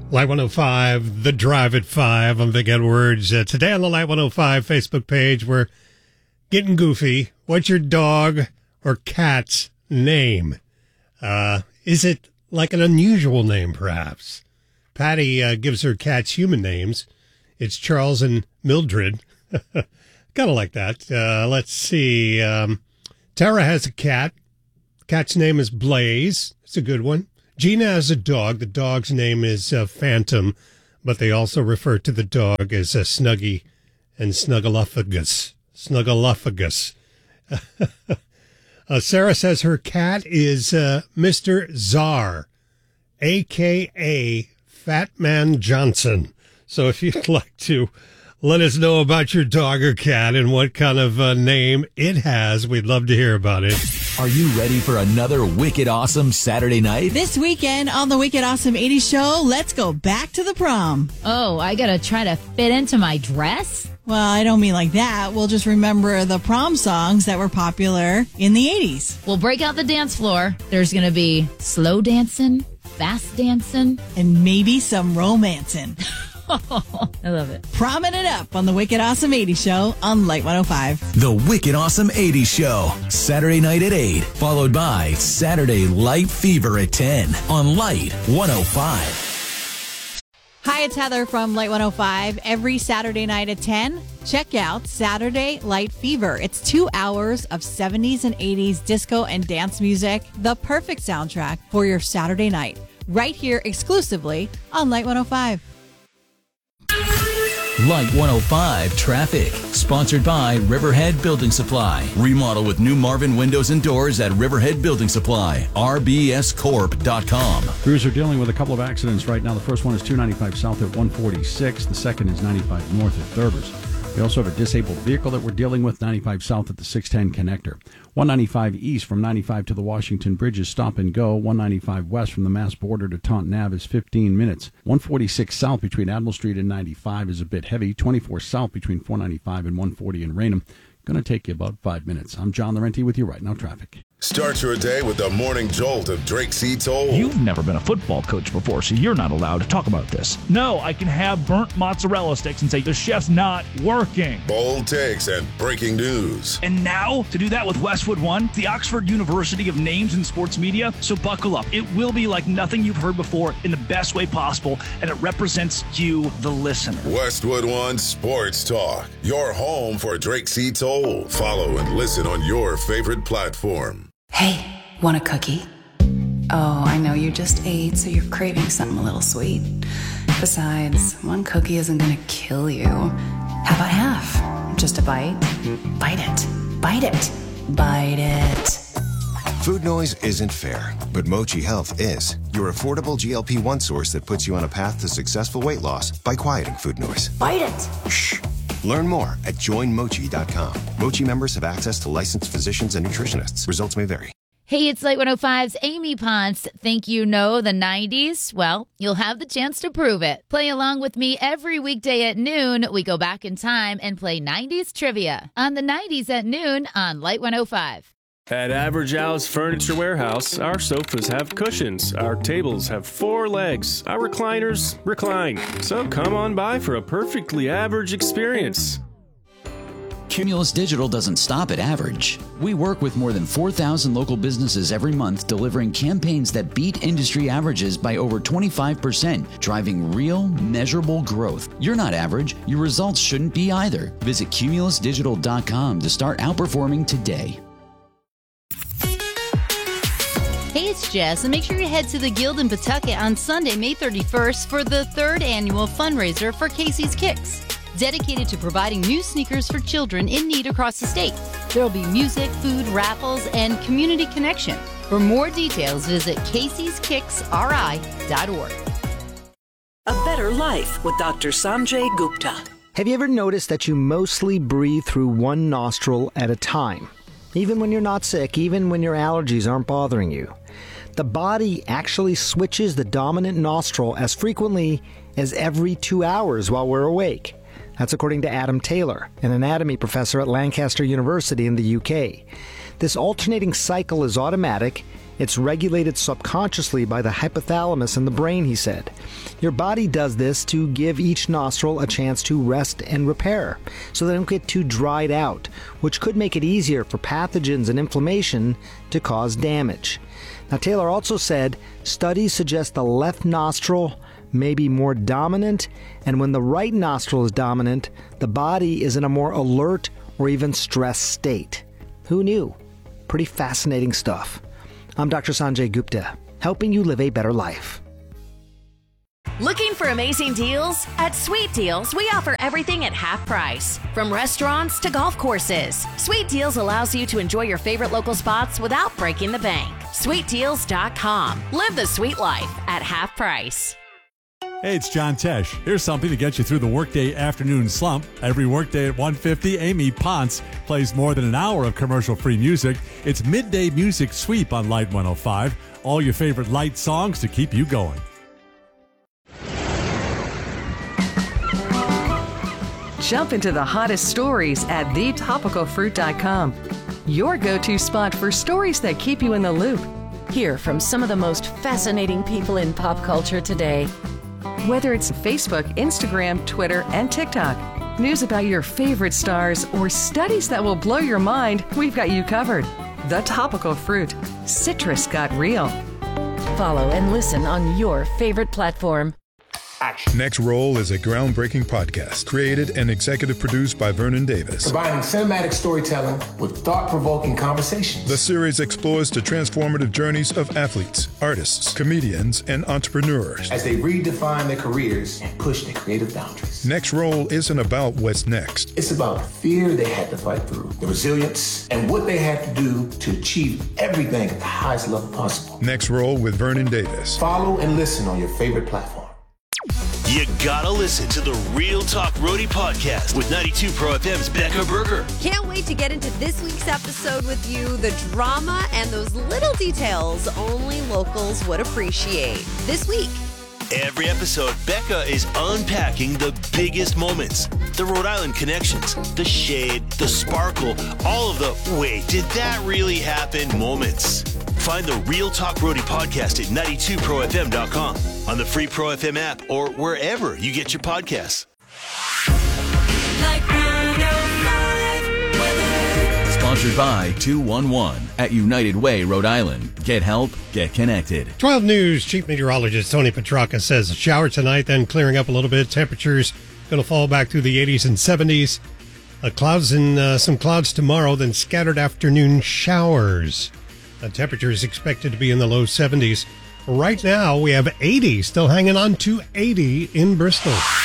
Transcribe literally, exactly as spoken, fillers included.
Light one oh five, The Drive at five. I'm Big Edwards. Uh, today on the Light one oh five Facebook page, we're getting goofy. What's your dog or cat's name? Uh, is it like an unusual name, perhaps? Patty uh, gives her cats human names. It's Charles and Mildred. Kind of like that. Uh, let's see. Um, Tara has a cat. Cat's name is Blaze. It's a good one. Gina has a dog. The dog's name is uh, Phantom, but they also refer to the dog as uh, Snuggy and Snuggleophagus. Snuggleophagus. uh, Sarah says her cat is uh, Mister Czar, a k a. Fat Man Johnson. So if you'd like to let us know about your dog or cat and what kind of uh, name it has, we'd love to hear about it. Are you ready for another wicked awesome Saturday night? This weekend on the Wicked Awesome eighties show, let's go back to the prom. Oh, I gotta try to fit into my dress? Well, I don't mean like that. We'll just remember the prom songs that were popular in the eighties. We'll break out the dance floor. There's gonna be slow dancing, fast dancing, and maybe some romancing. I love it. Promming it up on the Wicked Awesome eighties show on Light one oh five. The Wicked Awesome eighties show, Saturday night at eight, followed by Saturday Light Fever at ten on Light one oh five. Hi, it's Heather from Light one oh five. Every Saturday night at ten, check out Saturday Light Fever. It's two hours of seventies and eighties disco and dance music, the perfect soundtrack for your Saturday night, right here exclusively on Light one oh five. Light one oh five Traffic, sponsored by Riverhead Building Supply. Remodel with new Marvin windows and doors at Riverhead Building Supply. R B S corp dot com. Crews are dealing with a couple of accidents right now. The first one is two ninety-five south at one forty-six. The second is ninety-five north at Thurbers. We also have a disabled vehicle that we're dealing with, ninety-five south at the six ten connector. one ninety-five east from ninety-five to the Washington Bridge is stop and go. one ninety-five west from the Mass border to Taunton Ave is fifteen minutes. one forty-six south between Admiral Street and ninety-five is a bit heavy. twenty-four south between four ninety-five and one forty in Raynham. Going to take you about five minutes. I'm John Laurenti with you right now, traffic. Start your day with the morning jolt of Drake C. Toll. You've never been a football coach before, so you're not allowed to talk about this. No, I can have burnt mozzarella sticks and say the chef's not working. Bold takes and breaking news. And now, to do that with Westwood One, the Oxford University of Names in Sports Media. So buckle up. It will be like nothing you've heard before in the best way possible, and it represents you, the listener. Westwood One Sports Talk, your home for Drake C. Toll. Follow and listen on your favorite platform. Hey, want a cookie? Oh, I know you just ate, so you're craving something a little sweet. Besides, one cookie isn't gonna kill you. How about half? Just a bite? Bite it. Bite it. Bite it. Food noise isn't fair, but Mochi Health is. Your affordable G L P one source that puts you on a path to successful weight loss by quieting food noise. Bite it. Shh. Learn more at join mochi dot com. Mochi members have access to licensed physicians and nutritionists. Results may vary. Hey, it's Light one oh five's Amy Ponce. Think you know the nineties? Well, you'll have the chance to prove it. Play along with me every weekday at noon. We go back in time and play nineties trivia on the nineties at noon on Light one oh five. At Average Al's Furniture Warehouse, our sofas have cushions, our tables have four legs, our recliners recline. So come on by for a perfectly average experience. Cumulus Digital doesn't stop at average. We work with more than four thousand local businesses every month, delivering campaigns that beat industry averages by over twenty-five percent, driving real, measurable growth. You're not average. Your results shouldn't be either. Visit cumulus digital dot com to start outperforming today. Hey, it's Jess, and make sure you head to the Guild in Pawtucket on Sunday, May thirty-first for the third annual fundraiser for Casey's Kicks, dedicated to providing new sneakers for children in need across the state. There will be music, food, raffles, and community connection. For more details, visit caseys kicks r i dot org. A Better Life with Doctor Sanjay Gupta. Have you ever noticed that you mostly breathe through one nostril at a time? Even when you're not sick, even when your allergies aren't bothering you. The body actually switches the dominant nostril as frequently as every two hours while we're awake. That's according to Adam Taylor, an anatomy professor at Lancaster University in the U K. This alternating cycle is automatic It's regulated subconsciously by the hypothalamus in the brain, he said. Your body does this to give each nostril a chance to rest and repair, so they don't get too dried out, which could make it easier for pathogens and inflammation to cause damage. Now, Taylor also said studies suggest the left nostril may be more dominant, and when the right nostril is dominant, the body is in a more alert or even stress state. Who knew? Pretty fascinating stuff. I'm Doctor Sanjay Gupta, helping you live a better life. Looking for amazing deals? At Sweet Deals, we offer everything at half price. From restaurants to golf courses, Sweet Deals allows you to enjoy your favorite local spots without breaking the bank. sweet deals dot com. Live the sweet life at half price. Hey, it's John Tesh. Here's something to get you through the workday afternoon slump. Every workday at one fifty, Amy Ponce plays more than an hour of commercial-free music. It's Midday Music Sweep on Light one oh five. All your favorite light songs to keep you going. Jump into the hottest stories at the topical fruit dot com. Your go-to spot for stories that keep you in the loop. Hear from some of the most fascinating people in pop culture today. Whether it's Facebook, Instagram, Twitter, and TikTok, news about your favorite stars, or studies that will blow your mind, we've got you covered. The Topical Fruit. Citrus got real. Follow and listen on your favorite platform. Next Roll is a groundbreaking podcast created and executive produced by Vernon Davis. Combining cinematic storytelling with thought-provoking conversations. The series explores the transformative journeys of athletes, artists, comedians, and entrepreneurs as they redefine their careers and push their creative boundaries. Next Roll isn't about what's next. It's about the fear they had to fight through, the resilience, and what they had to do to achieve everything at the highest level possible. Next Roll with Vernon Davis. Follow and listen on your favorite platform. You gotta listen to the Real Talk Roadie podcast with ninety-two Pro F M's Becca Berger. Can't wait to get into this week's episode with you. The drama and those little details only locals would appreciate. This week. Every episode, Becca is unpacking the biggest moments, the Rhode Island connections, the shade, the sparkle, all of the wait, did that really happen moments. Find the Real Talk Roadie podcast at ninety-two pro f m dot com, on the free Pro F M app, or wherever you get your podcasts. Sponsored by two one one at United Way, Rhode Island. Get help, get connected. twelve News Chief Meteorologist Tony Petrarca says a shower tonight, then clearing up a little bit. Temperatures going to fall back through the eighties and seventies. Uh, clouds and uh, some clouds tomorrow, then scattered afternoon showers. The temperature is expected to be in the low seventies. Right now, we have eighty, still hanging on to eighty in Bristol.